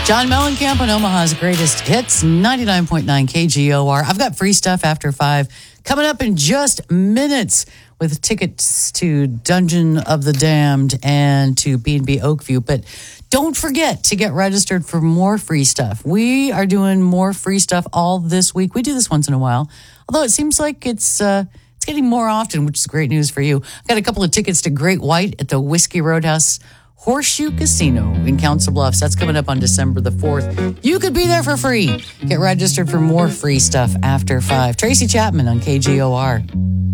John Mellencamp on Omaha's Greatest Hits, 99.9 KGOR. I've got free stuff after 5 coming up in just minutes with tickets to Dungeon of the Damned and to B&B Oakview. But don't forget to get registered for more free stuff. We are doing more free stuff all this week. We do this once in a while, although it seems like it's getting more often, which is great news for you. I've got a couple of tickets to Great White at the Whiskey Roadhouse Horseshoe Casino in Council Bluffs. That's coming up on December the 4th. You could be there for free. Get registered for more free stuff after 5. Tracy Chapman on KGOR.